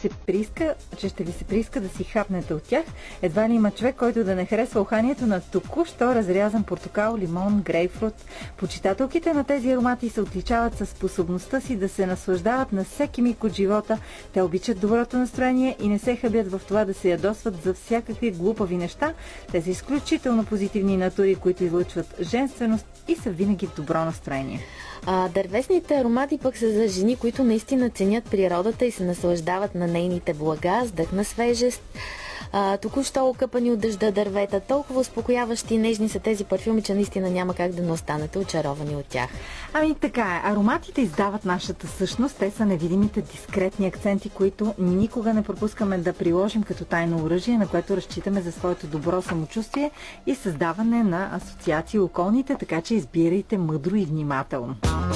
ще ви се прииска да си хапнете от тях. Едва ли има човек, който да не харесва уханието на току-що разрязан портокал, лимон, грейпфрут. Почитателките на тези аромати се отличават със способността си да се наслаждават на всеки миг от живота. Те обичат доброто настроение и не се хабят в това да се ядосват за всякакви глупави неща. Те са изключително позитивни натури, които излъчват женственост и са винаги в добро настроение. Дървесните аромати пък са за жени, които наистина ценят природата и се наслаждават на нейните блага, с дъх на свежест. Току-що окъпани от дъжда дървета, толкова успокояващи и нежни са тези парфюми, че наистина няма как да не останете очаровани от тях. Ами така е, ароматите издават нашата същност, те са невидимите дискретни акценти, които никога не пропускаме да приложим като тайно оръжие, на което разчитаме за своето добро самочувствие и създаване на асоциации околните, така че избирайте мъдро и внимателно.